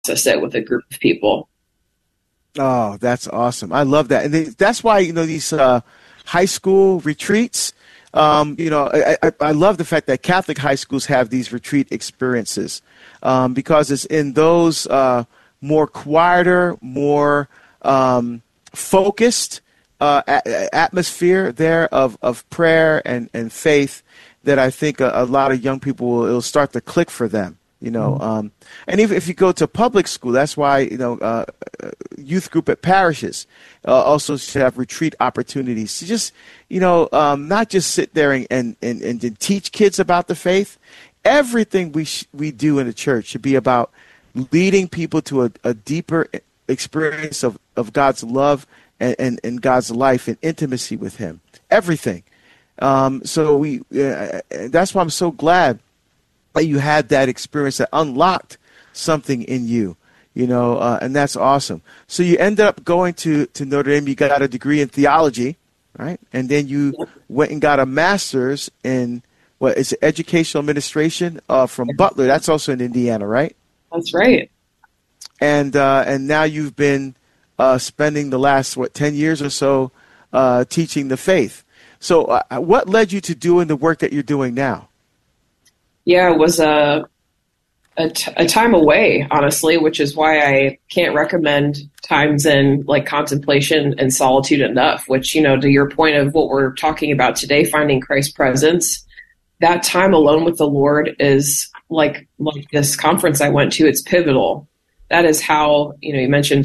process it with a group of people. Oh, that's awesome. I love that. And that's why, these high school retreats, I love the fact that Catholic high schools have these retreat experiences because it's in those more quieter, more focused atmosphere there of prayer and faith that I think a lot of young people it'll start to click for them. And even if you go to public school, that's why, youth group at parishes also should have retreat opportunities to just, not just sit there and teach kids about the faith. Everything we do in the church should be about leading people to a deeper experience of God's love and God's life and intimacy with Him. Everything. So that's why I'm so glad that you had that experience that unlocked something in you, and that's awesome. So you ended up going to Notre Dame. You got a degree in theology, right? And then you went and got a master's in is it educational administration from Butler. That's also in Indiana, right? That's right. And now you've been spending the last 10 years or so teaching the faith. So what led you to doing the work that you're doing now? Yeah, it was a time away, honestly, which is why I can't recommend times in contemplation and solitude enough, which, to your point of what we're talking about today, finding Christ's presence, that time alone with the Lord is like this conference I went to, it's pivotal. That is how, you mentioned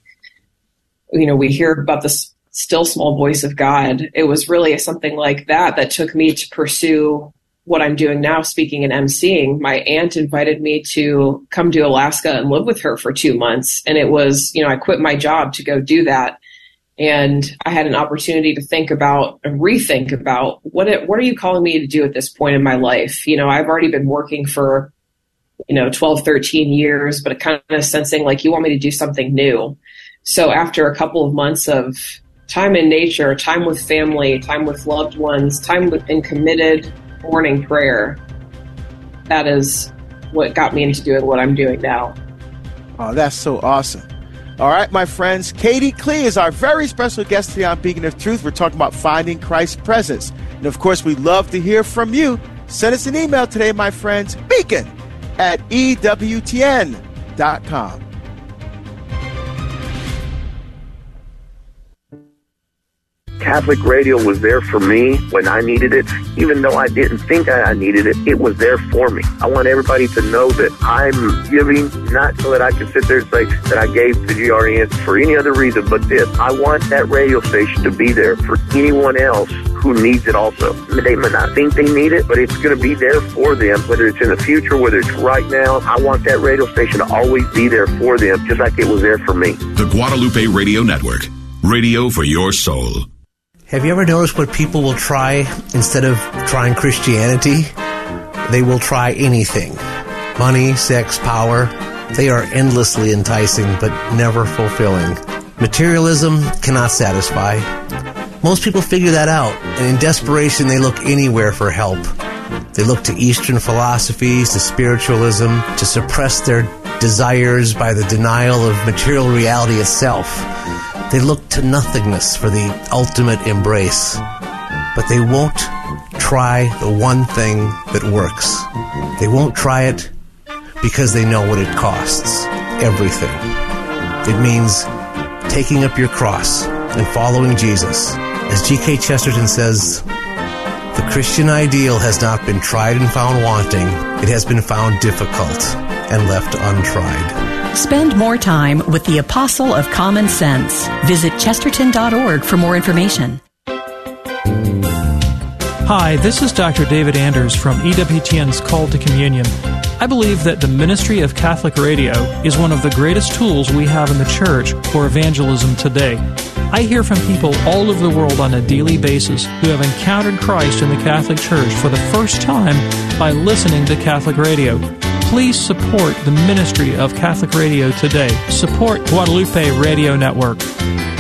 we hear about the still small voice of God. It was really something like that took me to pursue what I'm doing now, speaking and emceeing. My aunt invited me to come to Alaska and live with her for 2 months. And it was, I quit my job to go do that. And I had an opportunity to think about and rethink about what are you calling me to do at this point in my life? I've already been working for, 12, 13 years, but kind of sensing you want me to do something new. So after a couple of months of time in nature, time with family, time with loved ones, time in committed morning prayer, that is what got me into doing what I'm doing now. Oh, that's so awesome. All right, my friends, Katie Klee is our very special guest today on Beacon of Truth. We're talking about finding Christ's presence. And of course, we'd love to hear from you. Send us an email today, my friends, beacon@ewtn.com. Catholic radio was there for me when I needed it. Even though I didn't think I needed it, it was there for me. I want everybody to know that I'm giving, not so that I can sit there and say that I gave to GRN for any other reason but this. I want that radio station to be there for anyone else who needs it also. They may not think they need it, but it's going to be there for them, whether it's in the future, whether it's right now. I want that radio station to always be there for them, just like it was there for me. The Guadalupe Radio Network. Radio for your soul. Have you ever noticed what people will try instead of trying Christianity? They will try anything. Money, sex, power. They are endlessly enticing but never fulfilling. Materialism cannot satisfy. Most people figure that out, and in desperation they look anywhere for help. They look to Eastern philosophies, to spiritualism, to suppress their desires by the denial of material reality itself. They look to nothingness for the ultimate embrace, but they won't try the one thing that works. They won't try it because they know what it costs. Everything. It means taking up your cross and following Jesus. As G.K. Chesterton says, the Christian ideal has not been tried and found wanting. It has been found difficult and left untried. Spend more time with the Apostle of Common Sense. Visit chesterton.org for more information. Hi, this is Dr. David Anders from EWTN's Call to Communion. I believe that the ministry of Catholic radio is one of the greatest tools we have in the church for evangelism today. I hear from people all over the world on a daily basis who have encountered Christ in the Catholic Church for the first time by listening to Catholic radio. Please support the ministry of Catholic radio today. Support Guadalupe Radio Network.